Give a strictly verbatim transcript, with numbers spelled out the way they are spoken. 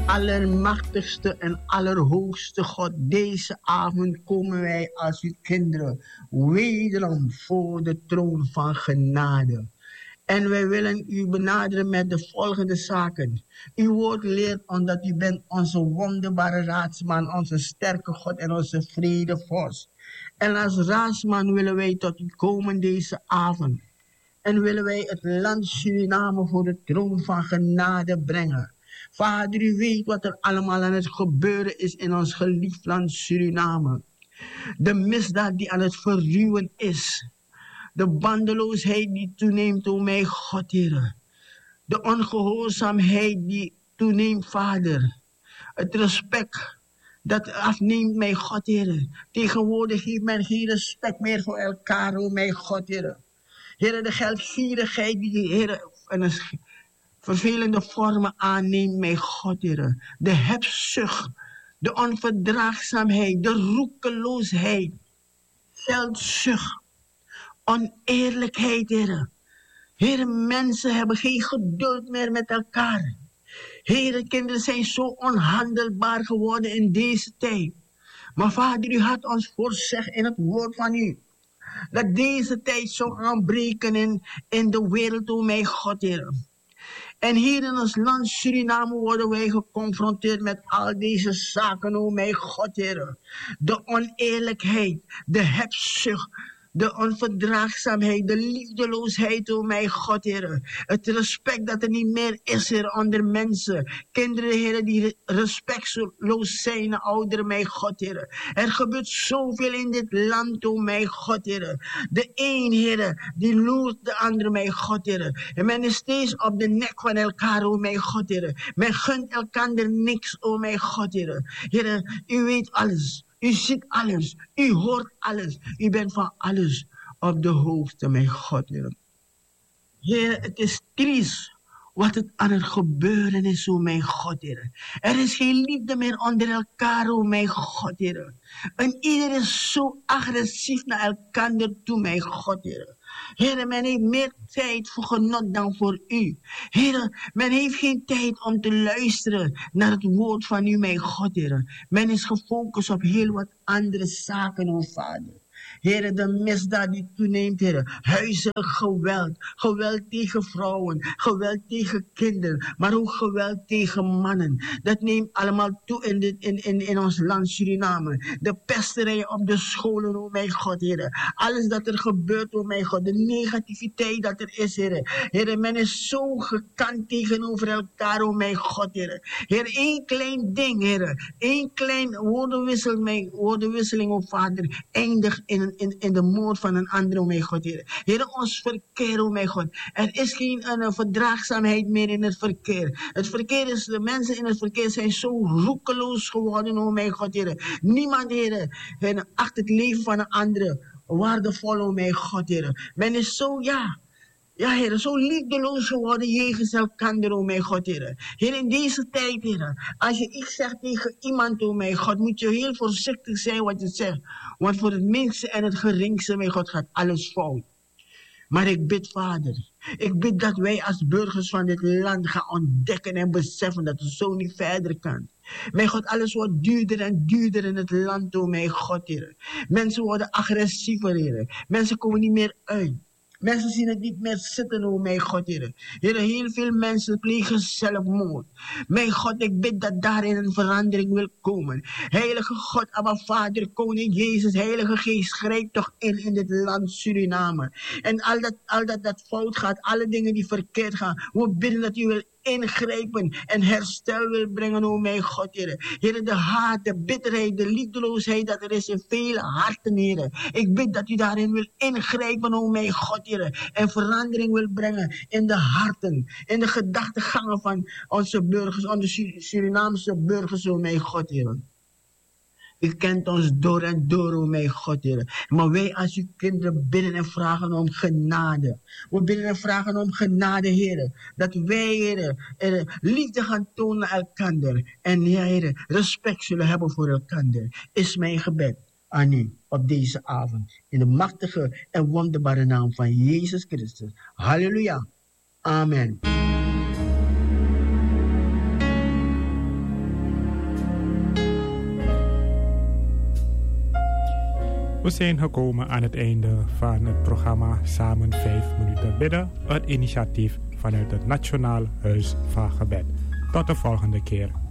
Allermachtigste en allerhoogste God, deze avond komen wij als uw kinderen wederom voor de troon van genade. En wij willen u benaderen met de volgende zaken. Uw woord leert ons dat u bent onze wonderbare raadsman, onze sterke God en onze vredevorst. En als raadsman willen wij tot u komen deze avond. En willen wij het land Suriname voor de troon van genade brengen. Vader, u weet wat er allemaal aan het gebeuren is in ons geliefd land Suriname. De misdaad die aan het verruwen is. De bandeloosheid die toeneemt, o mijn God, Heer. De ongehoorzaamheid die toeneemt, Vader. Het respect dat afneemt, mijn God, Heer. Tegenwoordig heeft men geen respect meer voor elkaar, o mijn God, Heer. Heer, de geldgierigheid die, Heer, en een vervelende vormen aanneemt, mijn God, Heer. De hebzucht, de onverdraagzaamheid, de roekeloosheid, geldzucht, oneerlijkheid, Heer. Heer, mensen hebben geen geduld meer met elkaar. Heer, kinderen zijn zo onhandelbaar geworden in deze tijd. Maar Vader, u had ons voorzegd in het woord van u, dat deze tijd zou aanbreken in, in de wereld, o mijn God, Heer. En hier in ons land Suriname worden wij geconfronteerd met al deze zaken, o mijn God, Heer. De oneerlijkheid, de hebzucht, de onverdraagzaamheid, de liefdeloosheid, o mijn God, Heer. Het respect dat er niet meer is, Heer, onder mensen. Kinderen, Heer, die respectloos zijn, ouderen, mijn God, Heer. Er gebeurt zoveel in dit land, o mijn God, Heer. De een, Heer, die loert de ander, mijn God, Heer. En men is steeds op de nek van elkaar, o mijn God, Heer. Men gunt elkaar niks, o mijn God, Heer. Heer, u weet alles. U ziet alles, u hoort alles, u bent van alles op de hoogte, mijn God, Heer. Heer, het is triest wat het aan het gebeuren is, o mijn God, Heer. Er is geen liefde meer onder elkaar, o mijn God, Heer. En ieder is zo agressief naar elkaar toe, mijn God, Heer. Heer, men heeft meer tijd voor genot dan voor u. Heer, men heeft geen tijd om te luisteren naar het woord van u, mijn God, Heer. Men is gefocust op heel wat andere zaken, o Vader. Heer, de misdaad die toeneemt, Heer. Huiselijk geweld. Geweld tegen vrouwen. Geweld tegen kinderen. Maar ook geweld tegen mannen. Dat neemt allemaal toe in, dit, in, in, in ons land Suriname. De pesterij op de scholen, oh mijn God, Heer. Alles dat er gebeurt, oh mijn God. De negativiteit dat er is, Heer. Heer, men is zo gekant tegenover elkaar, oh mijn God, Heer. Heer, één klein ding, Heer. Één klein woordenwisseling, woordenwisseling, oh Vader. Eindigt in In, in, in de moord van een ander, oh mijn God, Heer. Heer, ons verkeer, oh mijn God. Er is geen een, verdraagzaamheid meer in het verkeer. Het verkeer is, de mensen in het verkeer zijn zo roekeloos geworden, oh mijn God, Heer. Niemand, Heer, Heer, acht het leven van een andere waardevol, oh mijn God, Heer. Men is zo, ja... Ja, Heer, zo liefdeloos geworden jegens elkaar, oh mijn God, Heer. Heer, in deze tijd, Heer, als je iets zegt tegen iemand, oh mijn God, moet je heel voorzichtig zijn wat je zegt. Want voor het minste en het geringste, mijn God, gaat alles fout. Maar ik bid, Vader, ik bid dat wij als burgers van dit land gaan ontdekken en beseffen dat het zo niet verder kan. Mijn God, alles wordt duurder en duurder in het land, oh mijn God, Heer. Mensen worden agressiever, Heer. Mensen komen niet meer uit. Mensen zien het niet meer zitten, oh mijn God, Heer. Heer, heel veel mensen plegen zelfmoord. Mijn God, ik bid dat daarin een verandering wil komen. Heilige God, Abba Vader, Koning Jezus, Heilige Geest, grijp toch in in dit land Suriname. En al dat, al dat, dat fout gaat, alle dingen die verkeerd gaan, we bidden dat u wil ingrijpen en herstel wil brengen, oh mijn God, Heer. Heer, de haat, de bitterheid, de liefdeloosheid dat er is in vele harten, Heer. Ik bid dat u daarin wil ingrijpen, oh mijn God, Heer. En verandering wil brengen in de harten, in de gedachtegangen van onze burgers, onze Surinaamse burgers, oh mijn God, Heer. U kent ons door en door, oh mijn God, Heer. Maar wij als uw kinderen bidden en vragen om genade. We bidden en vragen om genade, Heer. Dat wij, Heer, er liefde gaan tonen naar elkaar. En ja, Heer, respect zullen hebben voor elkaar. Is mijn gebed aan u op deze avond. In de machtige en wonderbare naam van Jezus Christus. Halleluja. Amen. We zijn gekomen aan het einde van het programma Samen vijf minuten bidden. Het initiatief vanuit het Nationaal Huis van Gebed. Tot de volgende keer.